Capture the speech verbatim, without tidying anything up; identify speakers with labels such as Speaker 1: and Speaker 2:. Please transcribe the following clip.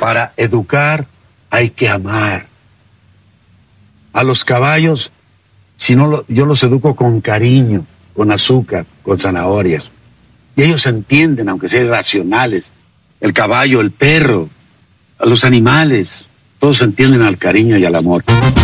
Speaker 1: Para educar hay que amar. A los caballos, si no lo, yo los educo con cariño, con azúcar, con zanahorias. Y ellos entienden, aunque sean irracionales. El caballo, el perro, a los animales, todos entienden al cariño y al amor.